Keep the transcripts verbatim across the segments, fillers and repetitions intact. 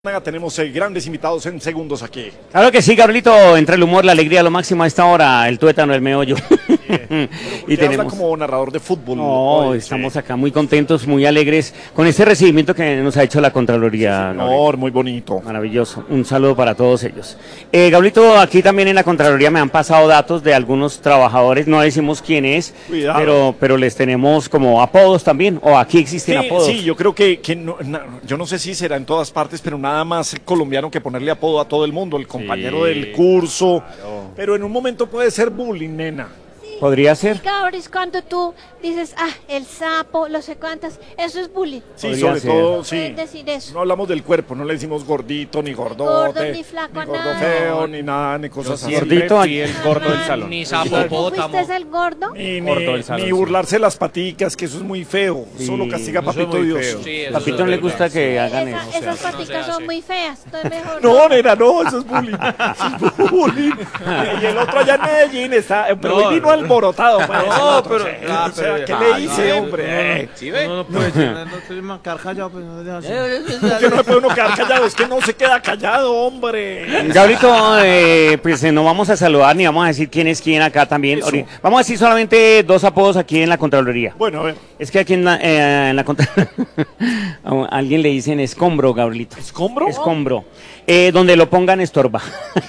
Tenemos eh, grandes invitados en segundos aquí. Claro que sí, Gabrielito, entre el humor, la alegría, lo máximo a esta hora, el tuétano, el meollo. Yeah. y tenemos como narrador de fútbol. No, hoy, estamos sí. acá muy contentos, muy alegres con este recibimiento que nos ha hecho la Contraloría. Sí, señor, muy bonito. Maravilloso, un saludo para todos ellos. Eh, Gabrielito, aquí también en la Contraloría me han pasado datos de algunos trabajadores, no decimos quién es, Cuidado. pero pero les tenemos como apodos también, o aquí existen Sí, apodos. sí, yo creo que, que no, na, yo no sé si será en todas partes, pero nada más colombiano que ponerle apodo a todo el mundo, el compañero Sí, del curso, claro. Pero en un momento puede ser bullying, nena. ¿Podría ser? Cabris, cuando tú dices, ah, el sapo, lo sé cuántas, eso es bullying. Sí, Podría sobre ser. todo, sí. Pueden decir eso. No hablamos del cuerpo, no le decimos gordito, ni gordote, Gordo, ni flaco, ni gordo nada. feo, ni nada, ni cosas así. Gordito, Fui el gordo del salón. ¿Tú Ni fuiste el gordo? Ni, Gordo ni, del salón, ni sí. burlarse las paticas, que eso es muy feo. Sí, Solo castiga eso es Papito muy Dios. feo. Sí, eso Papito es no le verdad. gusta que hagan Esa- eso. esas hace, no paticas se son hace. muy feas, entonces mejor No, nena, no, eso es bullying. Eso es bullying. Y el otro allá en Medellín está, pero No, hoy vino no. alborotado. pues, el No, otro, pero- sí. ah, O sea, pero- ¿qué ah, le hice, no, hombre? ¿Sí ve? No, no puede ser, no estoy marcar callado, pues no deja así. Que no se puede uno quedar callado, es que no se queda callado, hombre. Gabrielito, eh, pues eh, no vamos a saludar ni vamos a decir quién es quién acá también. Eso. Ori- Vamos a decir solamente dos apodos aquí en la Contraloría. Bueno, a ver, Es que aquí en la, eh, en la Contraloría a alguien le dicen escombro, Gabrielito. ¿escombro? Escombro. Eh, donde lo pongan estorba.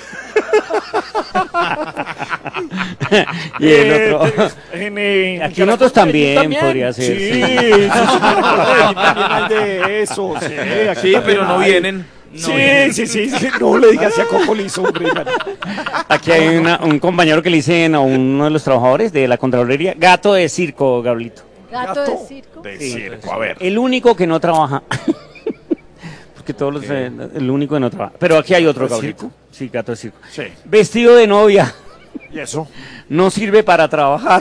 y el otro. En, eh, Aquí en nosotros Caracol también podría ser, Sí, sí. sí, sí, aquí también hay de eso. Sí, aquí Sí, pero también no hay. vienen. Sí, sí, sí, sí, no le digas a Cocolis, hombre. Aquí hay una- un compañero que le dicen a uno de los trabajadores de la Contraloría, gato de circo, Gabrielito. gato de circo. De Sí. circo, a ver. El único que no trabaja. Porque todos los. eh, el único que no trabaja. Pero aquí hay otro, ¿Gato de Gabrielito. circo? Sí, gato de circo. Sí, Vestido de novia. y eso. No sirve para trabajar.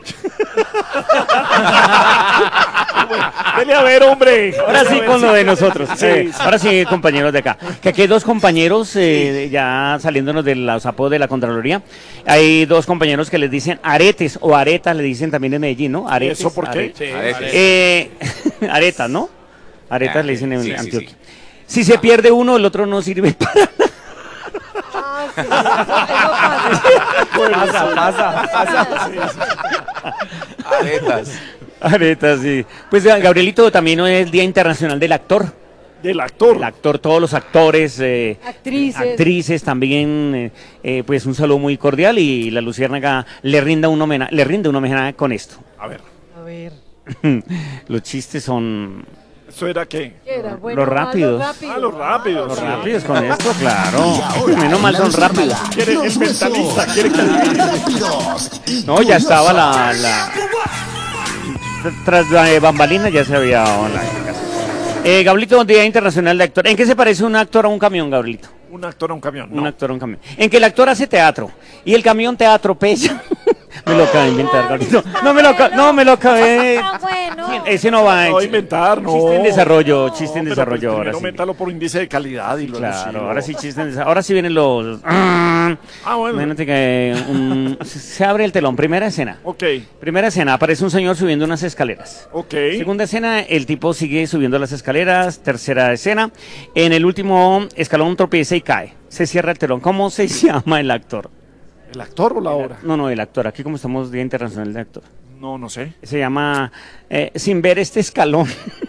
Dele a ver, hombre. Ahora sí Dele a ver, con lo de nosotros. Sí, Eh, sí. Ahora sí, compañeros de acá. Que aquí hay dos compañeros, eh, ya saliéndonos de los apodos de la Contraloría. Hay dos compañeros que les dicen aretes o aretas, le dicen también en Medellín, ¿no? Aretes. ¿Eso por qué? aretes. Eh, aretas, ¿no? Aretas Ah, le dicen en sí, sí, Antioquia. sí. Si se pierde uno, el otro no sirve para nada. Ah, sí, eso, eso pasa. Pasa, pasa, Aretas. Aretas, sí. Pues Gabrielito, también hoy es el Día Internacional del Actor. Del actor. El actor, todos los actores, eh, Actrices. actrices también, eh, eh, pues un saludo muy cordial y la Luciérnaga le rinda un homenaje, le rinde un homenaje con esto. A ver, A ver, Los chistes son ¿eso era qué? ¿qué era? Bueno, Los rápidos. Ah, los rápidos. los sí. rápidos con esto, claro. Menos mal son rápidos. Quiere, es mentalista, quiere que adivine. No, ya estaba la, la tras la de bambalina ya se había dado la eh, Gabrielito, Día Internacional de Actor. ¿En qué se parece un actor a un camión, Gabrielito? Un actor a un camión, Un no. actor a un camión. En que el actor hace teatro y el camión te atropella. Me lo acabé de inventar, Gabrielito. No me lo, ca- no me lo acabé. Está bueno. Ese no va No, en inventar, no. Chiste en desarrollo, chiste en No, pero desarrollo pues ahora primero sí. métalo por índice de calidad y luego Claro, sí, ahora lo- sí chiste en desarrollo. Ahora sí vienen los. Ah, bueno. Imagínate que un- se abre el telón. Primera escena. Ok, Primera escena, aparece un señor subiendo unas escaleras. ok. Segunda escena, el tipo sigue subiendo las escaleras. Tercera escena, en el último escalón tropieza y cae. Se cierra el telón. ¿Cómo se llama el actor? ¿El actor o la obra? No, no, el actor. Aquí como estamos Día Internacional de Actor. No, no sé. Se llama eh, Sin ver este escalón.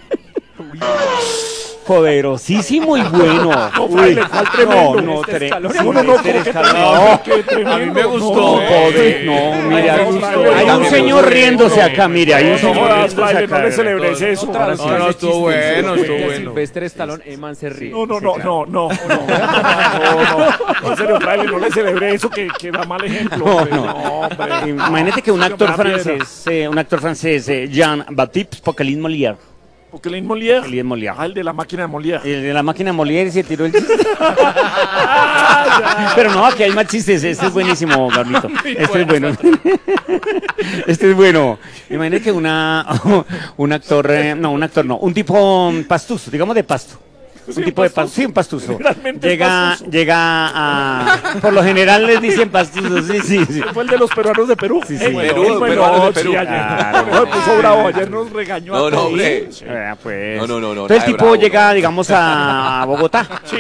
Poderosísimo y bueno. No, fraile, ¿cuál tremendo? No, no, Este tre- escalón. sin No, no, no, este ¿cómo que escalón. tremendo? No, Qué tremendo. A mí me gustó. no, poder- no, mira, no, hay un- fraile, hay no, un no, señor no, riéndose no, acá, mire, hay un No señor jodas, riéndose fraile, no acá. le celebres eso. No, no, estuvo bueno, estuvo bueno. Silvestre Stallone, Eman se ríe. No, no, no, no, no, no, no, no, en serio, fraile, no le celebré eso que, que da mal ejemplo. No, hombre, no. hombre. Imagínate que un Me actor da piedra. francés, eh, un actor francés, eh, Jean-Baptiste Poquelin Molière. Poquelin Molière. Poquelin Molière. Ah, el de la máquina de Molière. El de la máquina Molière se tiró el chiste. Pero no, aquí hay más chistes. Este es buenísimo, Gabrielito. Este es bueno. Este es bueno. Imagínate que una, un actor, eh, no, un actor no, un tipo pastuso, digamos de pasto. Un Sí, tipo de pastuso. pastuso. Sí, un pastuso. Generalmente es Llega, pastuso. llega a... Por lo general les dicen pastuso, sí, sí, sí. Fue el de los peruanos de Perú. Sí, sí. Eh, bueno, Perú, bueno, peruanos de sí, Perú. ayer. Claro. No, puso bravo, ayer nos regañó No, a no, todos. hombre. Sí. Vea, pues. No, no, no, no, Entonces nada el de tipo bravo, llega, no. digamos, a Bogotá.